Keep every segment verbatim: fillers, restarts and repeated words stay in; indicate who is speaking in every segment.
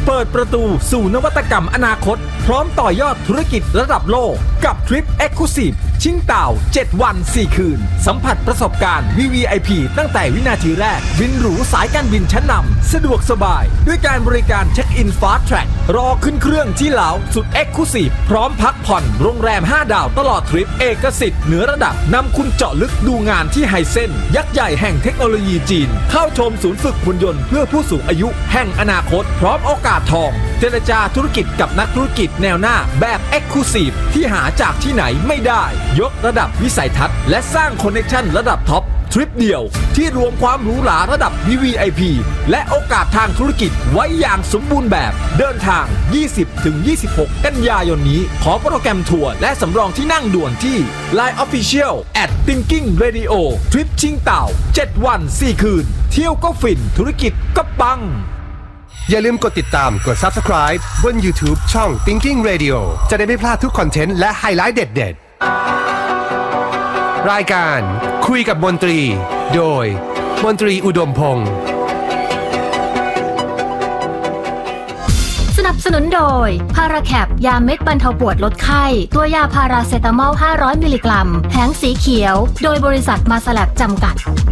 Speaker 1: เปิดประตูสู่นวัตกรรมอนาคตพร้อมต่อยอดธุรกิจระดับโลกกับทริป Exclusive ชิงเต่าเจ็ดวันสี่คืนสัมผัสประสบการณ์ วี วี ไอ พี ตั้งแต่วินาทีแรกบินหรูสายการบินชั้นนำสะดวกสบายด้วยการบริการเช็คอิน Fast Track รอขึ้นเครื่องที่เหลาสุด Exclusive พร้อมพักผ่อนโรงแรมห้าดาวตลอดทริปเอกสิทธิ์เหนือระดับนำคุณเจาะลึกดูงานที่ไฮเซนยักษ์ใหญ่แห่งเทคโนโลยีจีนเข้าชมศูนย์ฝึกหุ่นยนต์เพื่อผู้สูงอายุแห่งอนาคตพร้อมโอกาสทองเจรจาธุรกิจกับนักธุรกิจแนวหน้าแบบ Exclusive ที่หาจากที่ไหนไม่ได้ยกระดับวิสัยทัศน์และสร้างคอนเนคชั่นระดับท็อปทริปเดียวที่รวมความหรูหราระดับ วี วี ไอ พี และโอกาสทางธุรกิจไว้อย่างสมบูรณ์แบบเดินทาง ยี่สิบถึงยี่สิบหก กันยายนนี้ขอโปรแกรมทัวร์และสำรองที่นั่งด่วนที่ ไลน์ Official แอท Thinking Radio ทริปชิงเต่าเจ็ดวันสี่คืนเที่ยวก็ฟินธุรกิจก็ปัง
Speaker 2: อย่าลืมกดติดตามกด Subscribe บน YouTube ช่อง Thinking Radio จะได้ไม่พลาดทุกคอนเทนต์และไฮไลท์เด็ดๆรายการคุยกับมนตรีโดยมนตรีอุดมพงษ์
Speaker 3: สนับสนุนโดยพาราแคปยาเม็ดบรรเทาปวดลดไข้ตัวยาพาราเซตามอลห้าร้อยมิลลิกรัมแผงสีเขียวโดยบริษัทมาสแลบจำกัด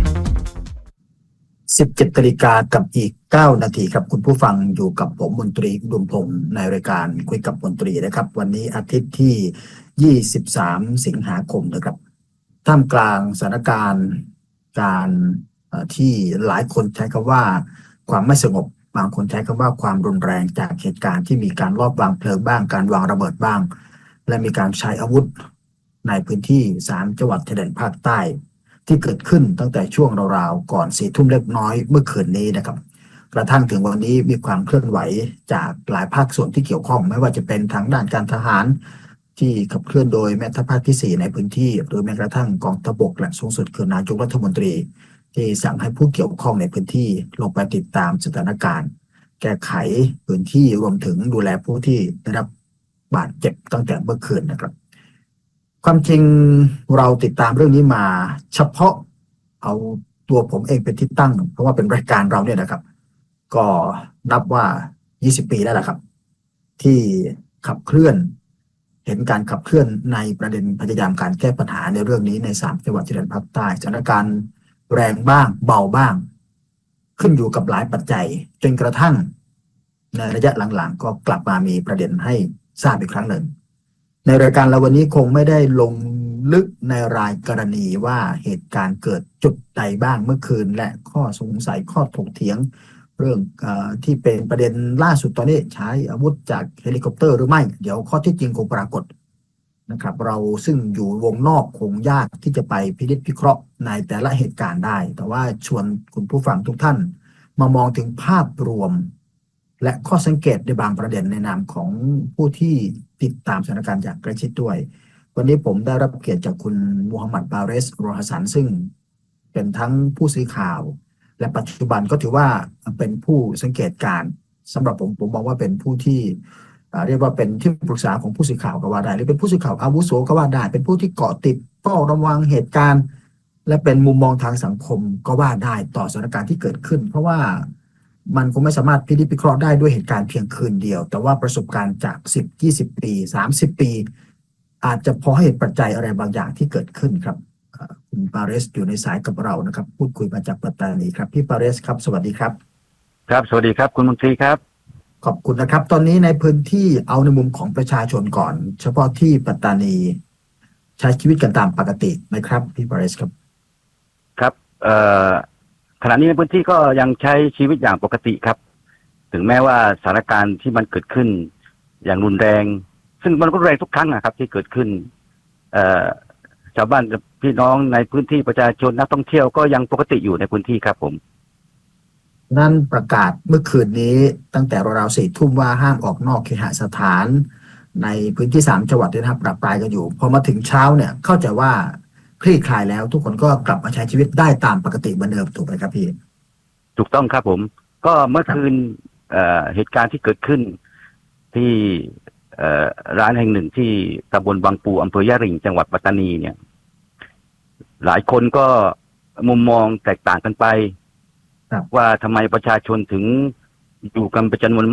Speaker 4: สิบเจ็ดนาฬิกากับอีกเก้านาทีครับคุณผู้ฟังอยู่กับผมมนตรีอุดมพงษ์ในรายการคุยกับมนตรีนะครับวันนี้อาทิตย์ที่ยี่สิบสามสิงหาคมนะครับท่ามกลางสถานการณ์การที่หลายคนใช้คำว่าความไม่สงบบางคนใช้คำว่าความรุนแรงจากเหตุการณ์ที่มีการลอบวางเพลิงบ้างการวางระเบิดบ้างและมีการใช้อาวุธในพื้นที่สามจังหวัดชายแดนภาคใต้ที่เกิดขึ้นตั้งแต่ช่วงราวๆก่อนสี่ทุ่มเล็กน้อยเมื่อคืนนี้นะครับกระทั่งถึงวันนี้มีความเคลื่อนไหวจากหลายภาคส่วนที่เกี่ยวข้องไม่ว่าจะเป็นทางด้านการทหารที่ขับเคลื่อนโดยแม่ทัพภาคที่สี่ในพื้นที่หรือแม้กระทั่งกองทัพบกและสูงสุดคือนายกรัฐมนตรีที่สั่งให้ผู้เกี่ยวข้องในพื้นที่ลงไปติดตามสถานการณ์แก้ไขพื้นที่รวมถึงดูแลผู้ที่ได้รับบาดเจ็บตั้งแต่เมื่อคืนนะครับความจริงเราติดตามเรื่องนี้มาเฉพาะเอาตัวผมเองเป็นที่ตั้งเพราะว่าเป็นรายการเราเนี่ยนะครับก็นับว่ายี่สิบปีแล้วล่ะครับที่ขับเคลื่อนเห็นการขับเคลื่อนในประเด็นพยายามการแก้ปัญหาในเรื่องนี้ในสามจังหวัดชายแดนภาคใต้สถานการณ์แรงบ้างเบาบ้างขึ้นอยู่กับหลายปัจจัยจนกระทั่งในระยะหลังๆก็กลับมามีประเด็นให้ทราบอีกครั้งหนึ่งในรายการเราวันนี้คงไม่ได้ลงลึกในรายกรณีว่าเหตุการณ์เกิดจุดใดบ้างเมื่อคืนและข้อสงสัยข้อถกเถียงเรื่องอที่เป็นประเด็นล่าสุดตอนนี้ใช้อาวุธจากเฮลิคอปเตอร์หรือไม่เดี๋ยวข้อที่จริงคงปรากฏนะครับเราซึ่งอยู่วงนอกคงยากที่จะไปพินิจพิเคราะห์ในแต่ละเหตุการณ์ได้แต่ว่าชวนคุณผู้ฟังทุกท่านมามองถึงภาพรวมและข้อสังเกตในบางประเด็นในนามของผู้ที่ติดตามสถานการณ์อย่างใกล้ชิดด้วยวันนี้ผมได้รับเกียรติจากคุณมูฮัมหมัดบาเรสโรฮัสซันซึ่งเป็นทั้งผู้สื่อข่าวและปัจจุบันก็ถือว่าเป็นผู้สังเกตการณ์สำหรับผมผมมองว่าเป็นผู้ที่เรียกว่าเป็นที่ปรึกษาของผู้สื่อข่าวก็ว่าได้หรือเป็นผู้สื่อข่าวอาวุโสก็ว่าได้เป็นผู้ที่เกาะติดเฝ้าระวังเหตุการณ์และเป็นมุมมองทางสังคมก็ว่าได้ต่อสถานการณ์ที่เกิดขึ้นเพราะว่ามันคงไม่สามารถพินิจพิเคราะห์ได้ด้วยเหตุการณ์เพียงคืนเดียวแต่ว่าประสบการณ์จากสิบ ยี่สิบปีสามสิบปีอาจจะพอให้เห็นปัจจัยอะไรบางอย่างที่เกิดขึ้นครับคุณปาเรสอยู่ในสายกับเรานะครับพูดคุยมาจากปัตตานีครับพี่ปาเรสครับสวัสดีครับ
Speaker 5: ครับสวัสดีครับคุณมนตรีครับ
Speaker 4: ขอบคุณนะครับตอนนี้ในพื้นที่เอาในมุมของประชาชนก่อนเฉพาะที่ปัตตานีใช้ชีวิตกันตามปกติไหมครับพี่ปาเรสครับ
Speaker 5: ครับเอ่อขณะนี้ในพื้นที่ก็ยังใช้ชีวิตอย่างปกติครับถึงแม้ว่าสถานการณ์ที่มันเกิดขึ้นอย่างรุนแรงซึ่งมันก็รุนแรงทุกครั้งนะครับที่เกิดขึ้นเอ่อชาวบ้านพี่น้องในพื้นที่ประชาชนนักท่องเที่ยวก็ยังปกติอยู่ในพื้นที่ครับผม
Speaker 4: นั่นประกาศเมื่อคืนนี้ตั้งแต่ราวๆสี่ทุ่มว่าห้ามออกนอกเคหสถานในพื้นที่สามจังหวัดด้วยนะครับปรับปรายกันอยู่พอมาถึงเช้าเนี่ยเข้าใจว่าคลี่คลายแล้วทุกคนก็กลับมาใช้ชีวิตได้ตามปกติเหมือนเดิมถูกไหมครับพี่
Speaker 5: ถูกต้องครับผมก็เมื่อคืนเอ่อเหตุการณ์ที่เกิดขึ้นที่เอ่อร้านแห่งหนึ่งที่ตำบลบางปูอำเภอยะริงจังหวัดปัตตานีเนี่ยหลายคนก็มุมมองแตกต่างกันไปว่าทำไมประชาชนถึงอยู่กันเป็นจำนวน